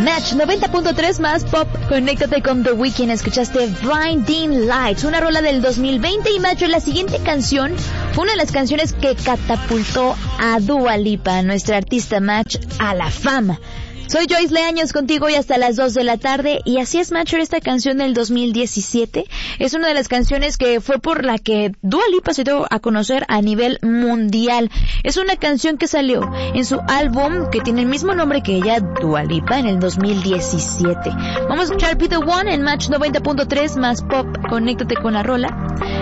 Match 90.3 más pop. Conéctate con The Weeknd. Escuchaste Blinding Lights, una rola del 2020. Y Match, la siguiente canción fue una de las canciones que catapultó a Dua Lipa, nuestra artista Match, a la fama. Soy Joyce Leaños contigo y hasta las 2 de la tarde. Y así es, Matcher, esta canción del 2017 es una de las canciones que fue por la que Dua Lipa se dio a conocer a nivel mundial. Es una canción que salió en su álbum que tiene el mismo nombre que ella, Dua Lipa, en el 2017. Vamos a escuchar Be The One en Match 90.3 más pop. Conéctate con la rola.